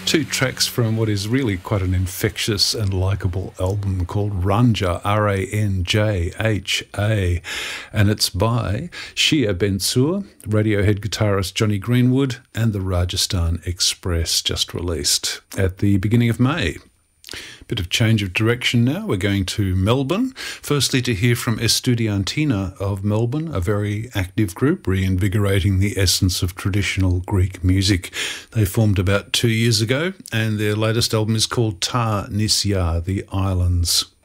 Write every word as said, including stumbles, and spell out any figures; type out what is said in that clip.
Two tracks from what is really quite an infectious and likeable album called Ranja, R A N J H A, and it's by Shia Bensour, Radiohead guitarist Johnny Greenwood, and the Rajasthan Express, just released at the beginning of May. Bit of change of direction now. We're going to Melbourne. Firstly, to hear from Estudiantina of Melbourne, a very active group reinvigorating the essence of traditional Greek music. They formed about two years ago, and their latest album is called Ta Nisya, the Islands.